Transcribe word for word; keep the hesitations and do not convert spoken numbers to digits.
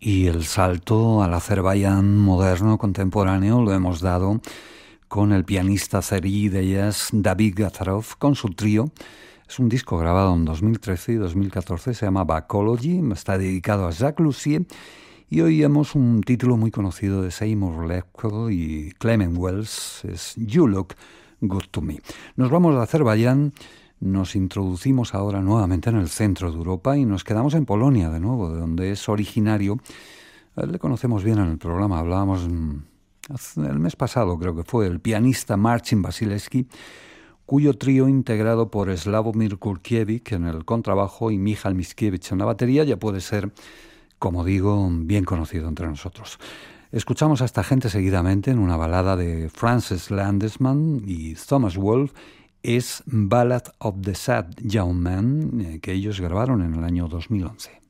Y el salto al Azerbaiyán moderno contemporáneo lo hemos dado con el pianista azerí de jazz David Gazarov, con su trío. Es un disco grabado en dos mil trece y dos mil catorce, se llama Bacology, está dedicado a Jacques Lussier, y oíamos un título muy conocido de Seymour Lecco y Clement Wells, es You Look Good to Me. Nos vamos a Azerbaiyán. Nos introducimos ahora nuevamente en el centro de Europa y nos quedamos en Polonia de nuevo, de donde es originario. Le conocemos bien en el programa, hablábamos el mes pasado, creo que fue, el pianista Marcin Wasilewski, cuyo trío, integrado por Sławomir Kurkiewicz en el contrabajo y Michał Mickiewicz en la batería, ya puede ser, como digo, bien conocido entre nosotros. Escuchamos a esta gente seguidamente en una balada de Frances Landesman y Thomas Wolfe. Es Ballad of the Sad Young Man, que ellos grabaron en el año dos mil once.